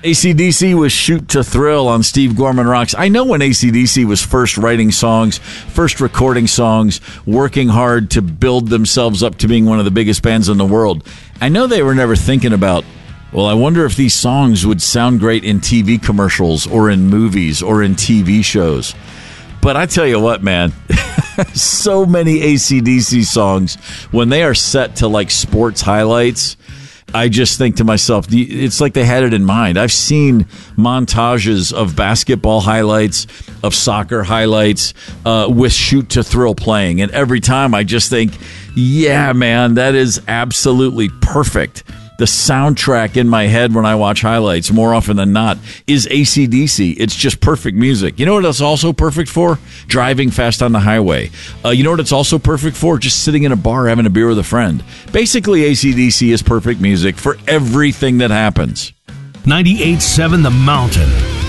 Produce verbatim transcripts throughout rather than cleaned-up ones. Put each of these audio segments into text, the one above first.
A C D C was Shoot to Thrill on Steve Gorman Rocks. I know when A C D C was first writing songs, first recording songs, working hard to build themselves up to being one of the biggest bands in the world, I know they were never thinking about, well, I wonder if these songs would sound great in T V commercials or in movies or in T V shows. But I tell you what, man, so many A C D C songs, when they are set to like sports highlights, I just think to myself, it's like they had it in mind. I've seen montages of basketball highlights, of soccer highlights, uh, with Shoot to Thrill playing. And every time I just think, yeah, man, that is absolutely perfect. The soundtrack in my head when I watch highlights, more often than not, is A C D C. It's just perfect music. You know what it's also perfect for? Driving fast on the highway. Uh, you know what it's also perfect for? Just sitting in a bar having a beer with a friend. Basically, A C D C is perfect music for everything that happens. ninety-eight point seven The Mountain.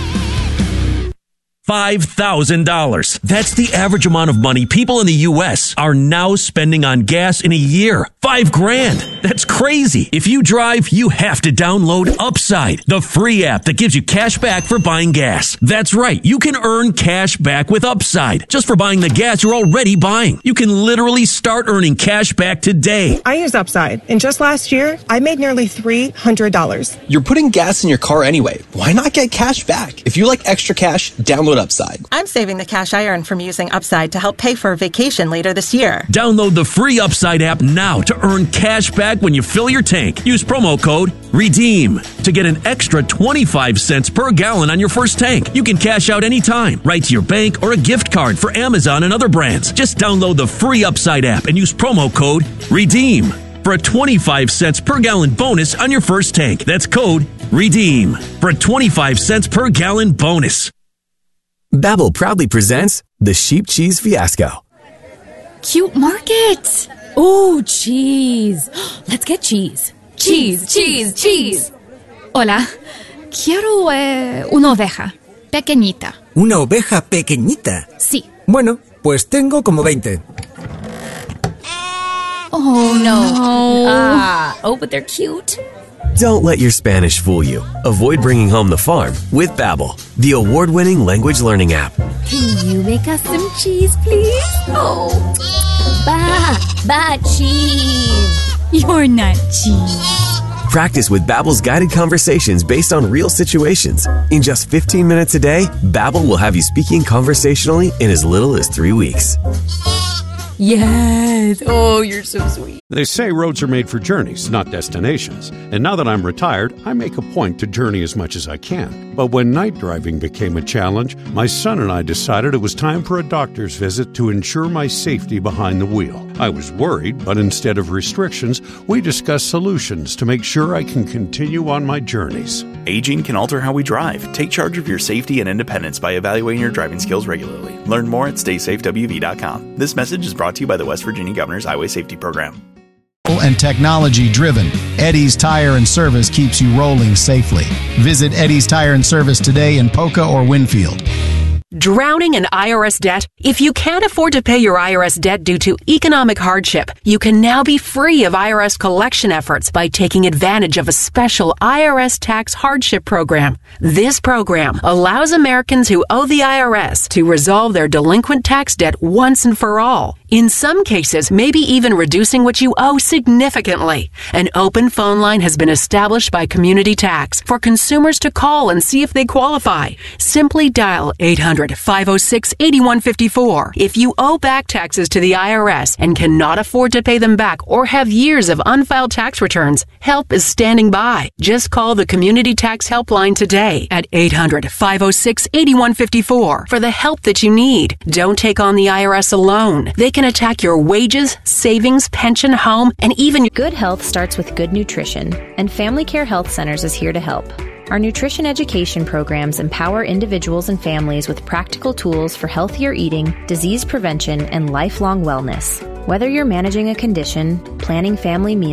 five thousand dollars. That's the average amount of money people in the U S are now spending on gas in a year. Five grand. That's crazy. If you drive, you have to download Upside, the free app that gives you cash back for buying gas. That's right. You can earn cash back with Upside just for buying the gas you're already buying. You can literally start earning cash back today. I use Upside, and just last year, I made nearly three hundred dollars. You're putting gas in your car anyway. Why not get cash back? If you like extra cash, download Upside. I'm saving the cash I earn from using Upside to help pay for a vacation later this year. Download the free Upside app now to earn cash back when you fill your tank. Use promo code REDEEM to get an extra twenty-five cents per gallon on your first tank. You can cash out anytime, right to your bank or a gift card for Amazon and other brands. Just download the free Upside app and use promo code REDEEM for a twenty-five cents per gallon bonus on your first tank. That's code REDEEM for a twenty-five cents per gallon bonus. Babbel proudly presents the Sheep Cheese Fiasco. Cute market. Oh, cheese. Let's get cheese. Cheese, cheese, cheese. Hola. Quiero eh, una oveja. Pequeñita. ¿Una oveja pequeñita? Sí. Bueno, pues tengo como veinte. Oh, no. Ah, oh, but they're cute. Don't let your Spanish fool you. Avoid bringing home the farm with Babbel, the award-winning language learning app. Can you make us some cheese, please? Oh, ba, ba cheese. You're not cheese. Practice with Babbel's guided conversations based on real situations. In just fifteen minutes a day, Babbel will have you speaking conversationally in as little as three weeks. Yes. Oh, you're so sweet. They say roads are made for journeys, not destinations. And now that I'm retired, I make a point to journey as much as I can. But when night driving became a challenge, my son and I decided it was time for a doctor's visit to ensure my safety behind the wheel. I was worried, but instead of restrictions, we discussed solutions to make sure I can continue on my journeys. Aging can alter how we drive. Take charge of your safety and independence by evaluating your driving skills regularly. Learn more at stay safe w v dot com. This message is brought to you by the West Virginia Governor's Highway Safety Program. And technology driven, Eddie's Tire and Service keeps you rolling safely. Visit Eddie's Tire and Service today in Poca or Winfield. Drowning in I R S debt? If you can't afford to pay your I R S debt due to economic hardship, you can now be free of I R S collection efforts by taking advantage of a special I R S tax hardship program. This program allows Americans who owe the I R S to resolve their delinquent tax debt once and for all. In some cases, maybe even reducing what you owe significantly. An open phone line has been established by Community Tax for consumers to call and see if they qualify. Simply dial eight hundred, five oh six, eight one five four. If you owe back taxes to the I R S and cannot afford to pay them back or have years of unfiled tax returns, help is standing by. Just call the Community Tax Helpline today at eight hundred, five oh six, eight one five four for the help that you need. Don't take on the I R S alone. They can attack your wages, savings, pension, home, and even... Good health starts with good nutrition, and Family Care Health Centers is here to help. Our nutrition education programs empower individuals and families with practical tools for healthier eating, disease prevention, and lifelong wellness. Whether you're managing a condition, planning family meals,